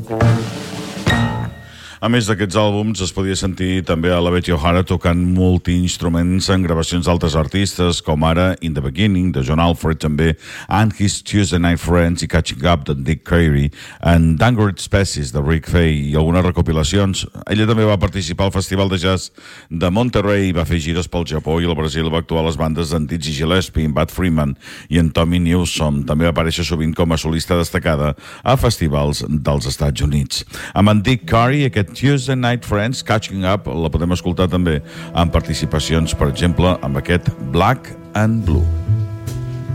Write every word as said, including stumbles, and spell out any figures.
A més d'aquests àlbums, es podia sentir també a la Betty O'Hara tocant multi-instruments en gravacions d'altres artistes, com ara In the Beginning, de John Alfred, també, and His Tuesday Night Friends i Catching Up, de Dick Carey, and Dangerous Species, de Rick Fay, i algunes recopilacions. Ella també va participar al Festival de Jazz de Monterrey, va fer gires pel Japó i al Brasil, va actuar a les bandes d'en Dizzy Gillespie, en Bud Freeman i en Tommy Newsom. També va aparèixer sovint com a solista destacada a festivals dels Estats Units. Amb en Dick Carey, aquest Tuesday Night Friends, Catching Up, la podem escoltar també en participacions, per exemple, amb aquest Black and Blue.